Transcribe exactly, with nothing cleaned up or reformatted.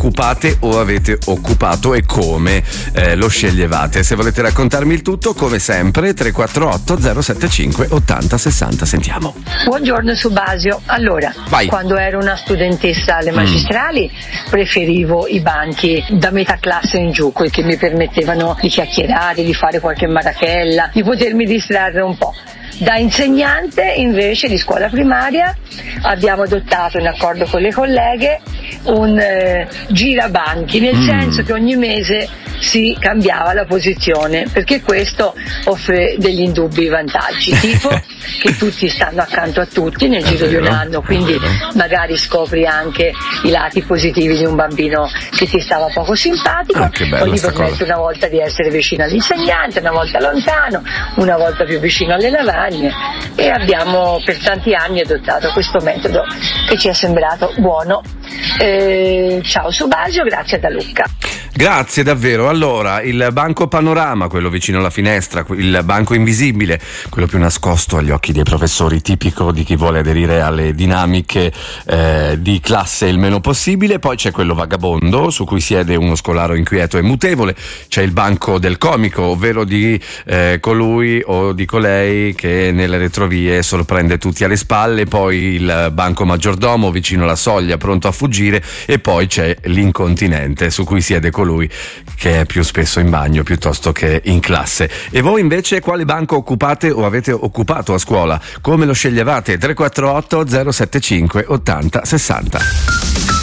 occupate o avete occupato e come eh, lo sceglievate. Se volete raccontarmi il tutto, come sempre, tre quattro otto zero sette cinque ottanta sessanta. Sentiamo. Buongiorno Subasio. Allora, Vai. quando ero una studentessa alle magistrali mm. preferivo i banchi da metà classe in giù, quelli che mi permettevano di chiacchierare, di fare qualche marachella, di potermi distrarre un po'. Da insegnante invece di scuola primaria abbiamo adottato, in accordo con le colleghe, un eh, girabanchi, nel mm. senso che ogni mese si cambiava la posizione, perché questo offre degli indubbi vantaggi, tipo che tutti stanno accanto a tutti nel giro di un anno, quindi magari scopri anche i lati positivi di un bambino che ti stava poco simpatico, ah, poi gli permette una volta di essere vicino all'insegnante, una volta lontano, una volta più vicino alle lavagne, e abbiamo per tanti anni adottato questo metodo che ci è sembrato buono. Eh, ciao Subasio, grazie da Luca. Grazie davvero. Allora, il banco panorama, quello vicino alla finestra, il banco invisibile, quello più nascosto agli occhi dei professori, tipico di chi vuole aderire alle dinamiche eh, di classe il meno possibile. Poi c'è quello vagabondo, su cui siede uno scolaro inquieto e mutevole. C'è il banco del comico, ovvero di eh, colui o di colei che nelle retrovie sorprende tutti alle spalle. Poi il banco maggiordomo, vicino alla soglia, pronto a fuggire. E poi c'è l'incontinente, su cui siede colui che è più spesso in bagno piuttosto che in classe. E voi invece quale banco occupate o avete occupato a scuola? Come lo sceglievate? tre quattro otto zero sette cinque ottanta sessanta.